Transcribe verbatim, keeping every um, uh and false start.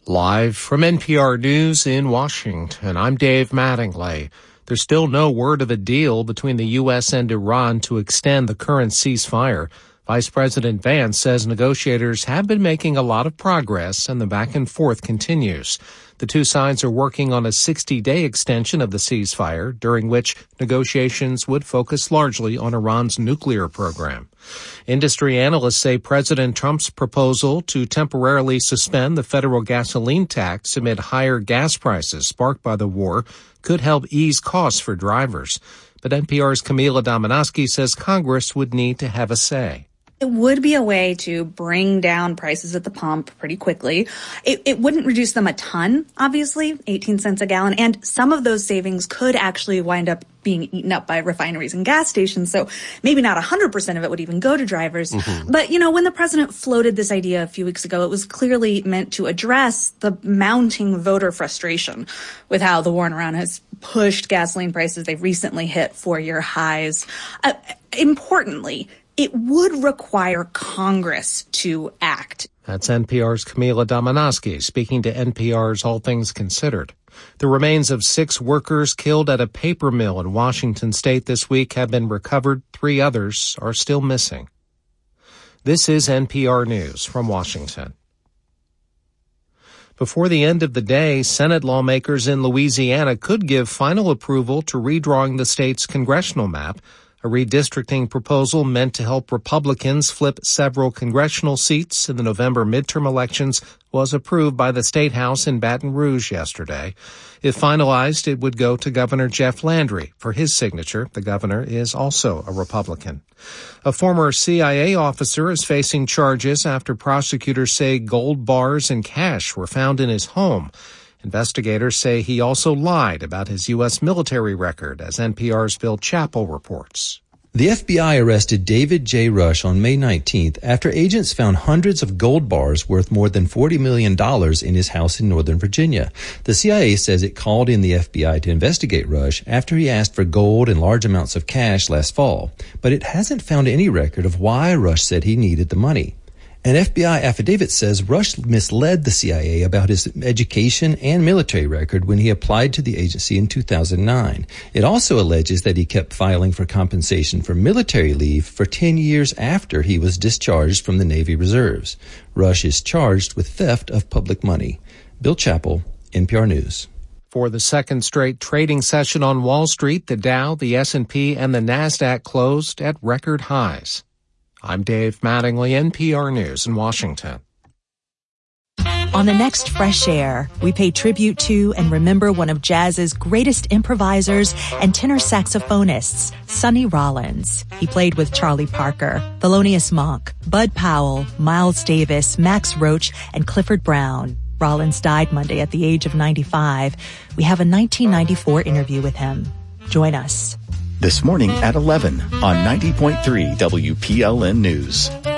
Live from N P R News in Washington, I'm Dave Mattingly. There's still no word of a deal between the U S and Iran to extend the current ceasefire. Vice President Vance says negotiators have been making a lot of progress and the back and forth continues. The two sides are working on a sixty-day extension of the ceasefire, during which negotiations would focus largely on Iran's nuclear program. Industry analysts say President Trump's proposal to temporarily suspend the federal gasoline tax amid higher gas prices sparked by the war could help ease costs for drivers. But N P R's Camila Domonoske says Congress would need to have a say. It would be a way to bring down prices at the pump pretty quickly. It, it wouldn't reduce them a ton, obviously, eighteen cents a gallon. And some of those savings could actually wind up being eaten up by refineries and gas stations. So maybe not one hundred percent of it would even go to drivers. Mm-hmm. But, you know, when the president floated this idea a few weeks ago, it was clearly meant to address the mounting voter frustration with how the war in Iran has pushed gasoline prices. They've recently hit four-year highs. Uh, importantly, it would require Congress to act. That's N P R's Camila Domonoske speaking to N P R's All Things Considered. The remains of six workers killed at a paper mill in Washington state this week have been recovered. Three others are still missing. This is N P R News from Washington. Before the end of the day, Senate lawmakers in Louisiana could give final approval to redrawing the state's congressional map. A redistricting proposal meant to help Republicans flip several congressional seats in the November midterm elections was approved by the State House in Baton Rouge yesterday. If finalized, it would go to Governor Jeff Landry for his signature. The governor is also a Republican. A former C I A officer is facing charges after prosecutors say gold bars and cash were found in his home. Investigators say he also lied about his U S military record, as N P R's Bill Chappell reports. The F B I arrested David J. Rush on May nineteenth after agents found hundreds of gold bars worth more than forty million dollars in his house in Northern Virginia. The C I A says it called in the F B I to investigate Rush after he asked for gold and large amounts of cash last fall, but it hasn't found any record of why Rush said he needed the money. An F B I affidavit says Rush misled the C I A about his education and military record when he applied to the agency in two thousand nine. It also alleges that he kept filing for compensation for military leave for ten years after he was discharged from the Navy Reserves. Rush is charged with theft of public money. Bill Chappell, N P R News. For the second straight trading session on Wall Street, the Dow, the S and P, and the NASDAQ closed at record highs. I'm Dave Mattingly, N P R News in Washington. On the next Fresh Air, we pay tribute to and remember one of jazz's greatest improvisers and tenor saxophonists, Sonny Rollins. He played with Charlie Parker, Thelonious Monk, Bud Powell, Miles Davis, Max Roach, and Clifford Brown. Rollins died Monday at the age of ninety-five. We have a nineteen ninety-four interview with him. Join us. This morning at eleven on ninety point three W P L N News.